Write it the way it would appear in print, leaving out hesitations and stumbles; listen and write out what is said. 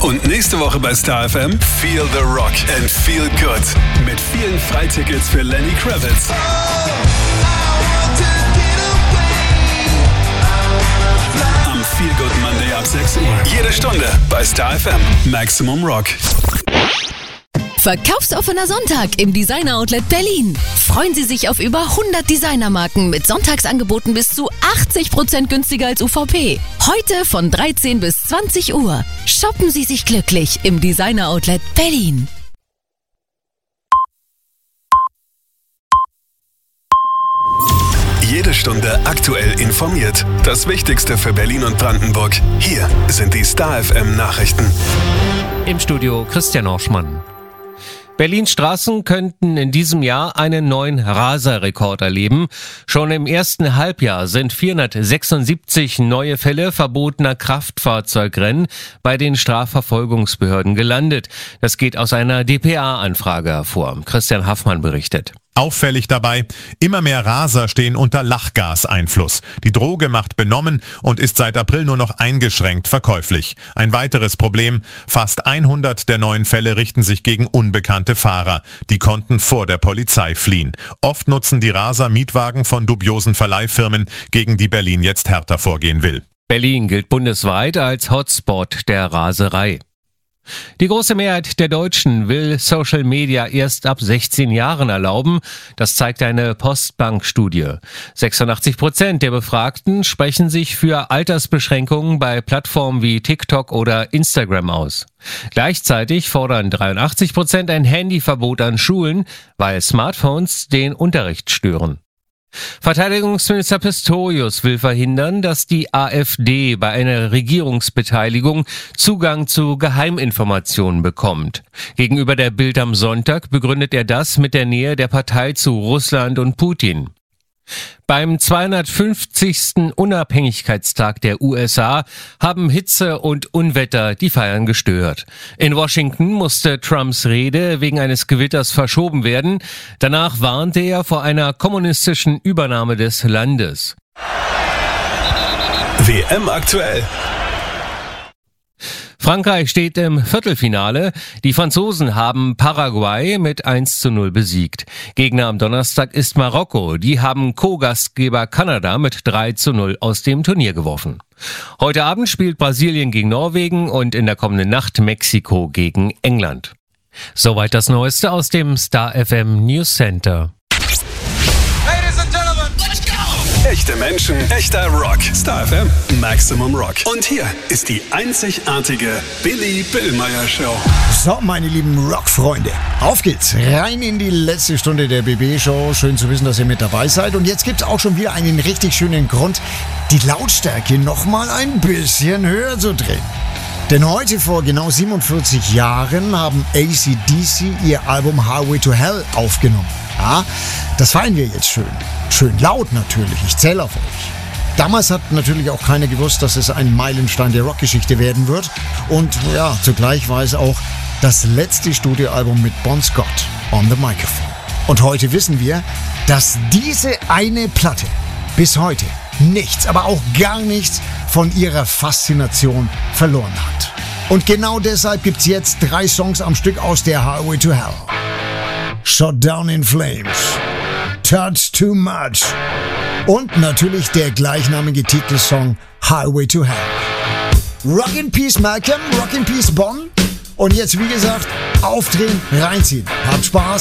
Und nächste Woche bei Star FM Feel the Rock and Feel Good. Mit vielen Freitickets für Lenny Kravitz. Am Feel Good Monday ab 6 Uhr. Jede Stunde bei Star FM. Maximum Rock. Verkaufsoffener Sonntag im Designer Outlet Berlin. Freuen Sie sich auf über 100 Designermarken mit Sonntagsangeboten bis zu 80% günstiger als UVP. Heute von 13 bis 20 Uhr. Shoppen Sie sich glücklich im Designer Outlet Berlin. Jede Stunde aktuell informiert. Das Wichtigste für Berlin und Brandenburg. Hier sind die Star FM Nachrichten. Im Studio Christian Orschmann. Berlins Straßen könnten in diesem Jahr einen neuen Raserrekord erleben. Schon im ersten Halbjahr sind 476 neue Fälle verbotener Kraftfahrzeugrennen bei den Strafverfolgungsbehörden gelandet. Das geht aus einer dpa-Anfrage hervor. Christian Haffmann berichtet. Auffällig dabei, immer mehr Raser stehen unter Lachgaseinfluss. Die Droge macht benommen und ist seit April nur noch eingeschränkt verkäuflich. Ein weiteres Problem, fast 100 der neuen Fälle richten sich gegen unbekannte Fahrer. Die konnten vor der Polizei fliehen. Oft nutzen die Raser Mietwagen von dubiosen Verleihfirmen, gegen die Berlin jetzt härter vorgehen will. Berlin gilt bundesweit als Hotspot der Raserei. Die große Mehrheit der Deutschen will Social Media erst ab 16 Jahren erlauben. Das zeigt eine Postbank-Studie. 86% der Befragten sprechen sich für Altersbeschränkungen bei Plattformen wie TikTok oder Instagram aus. Gleichzeitig fordern 83% ein Handyverbot an Schulen, weil Smartphones den Unterricht stören. Verteidigungsminister Pistorius will verhindern, dass die AfD bei einer Regierungsbeteiligung Zugang zu Geheiminformationen bekommt. Gegenüber der Bild am Sonntag begründet er das mit der Nähe der Partei zu Russland und Putin. Beim 250. Unabhängigkeitstag der USA haben Hitze und Unwetter die Feiern gestört. In Washington musste Trumps Rede wegen eines Gewitters verschoben werden. Danach warnte er vor einer kommunistischen Übernahme des Landes. WM aktuell. Frankreich steht im Viertelfinale. Die Franzosen haben Paraguay mit 1:0 besiegt. Gegner am Donnerstag ist Marokko. Die haben Co-Gastgeber Kanada mit 3:0 aus dem Turnier geworfen. Heute Abend spielt Brasilien gegen Norwegen und in der kommenden Nacht Mexiko gegen England. Soweit das Neueste aus dem Star FM News Center. Echte Menschen, echter Rock. Star FM, Maximum Rock. Und hier ist die einzigartige Billy Billmeyer Show. So, meine lieben Rockfreunde, auf geht's. Rein in die letzte Stunde der BB-Show. Schön zu wissen, dass ihr mit dabei seid. Und jetzt gibt's auch schon wieder einen richtig schönen Grund, die Lautstärke nochmal ein bisschen höher zu drehen. Denn heute vor genau 47 Jahren haben AC/DC ihr Album Highway to Hell aufgenommen. Ja, das feiern wir jetzt schön. Schön laut natürlich, ich zähle auf euch. Damals hat natürlich auch keiner gewusst, dass es ein Meilenstein der Rockgeschichte werden wird. Und ja, zugleich war es auch das letzte Studioalbum mit Bon Scott on the Microphone. Und heute wissen wir, dass diese eine Platte bis heute nichts, aber auch gar nichts von ihrer Faszination verloren hat. Und genau deshalb gibt's jetzt 3 Songs am Stück aus der Highway to Hell. Shot Down in Flames, Touch Too Much und natürlich der gleichnamige Titelsong Highway to Hell. Rock in Peace Malcolm, Rock in Peace Bonn und jetzt wie gesagt aufdrehen, reinziehen. Habt Spaß.